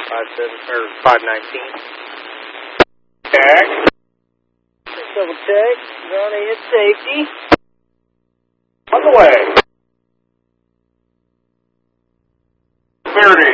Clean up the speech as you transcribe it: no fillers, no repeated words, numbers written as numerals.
519. Check. Double check. Johnny hit safety. On the way. Cleared